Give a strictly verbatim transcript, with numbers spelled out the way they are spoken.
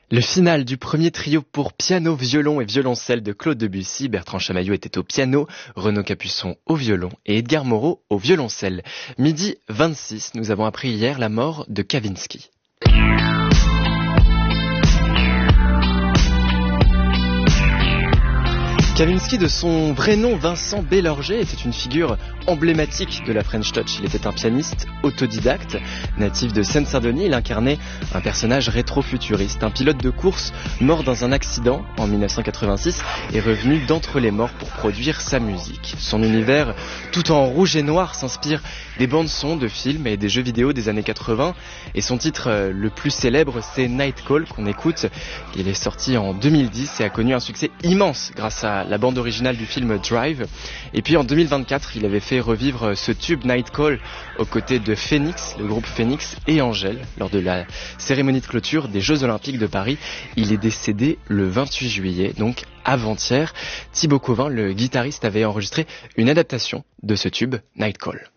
Le final du premier trio pour piano, violon et violoncelle de Claude Debussy. Bertrand Chamaillot était au piano, Renaud Capuçon au violon et Edgar Moreau au violoncelle. Midi vingt-six, nous avons appris hier la mort de Kavinsky. Kavinsky, de son vrai nom Vincent Bélorger, était une figure emblématique de la French Touch. Il était un pianiste autodidacte, natif de Seine-Saint-Denis. Il incarnait un personnage rétro-futuriste, un pilote de course mort dans un accident en dix-neuf cent quatre-vingt-six et revenu d'entre les morts pour produire sa musique. Son univers, tout en rouge et noir, s'inspire des bandes-sons de films et des jeux vidéo des années quatre-vingts. Et son titre le plus célèbre, c'est Night Call, qu'on écoute. Il est sorti en deux mille dix et a connu un succès immense grâce à la bande originale du film Drive. Et puis en deux mille vingt-quatre, il avait fait revivre ce tube Night Call aux côtés de Phoenix, le groupe Phoenix et Angèle, lors de la cérémonie de clôture des Jeux Olympiques de Paris. Il est décédé le vingt-huit juillet, donc avant-hier. Thibaut Covin, le guitariste, avait enregistré une adaptation de ce tube Night Call.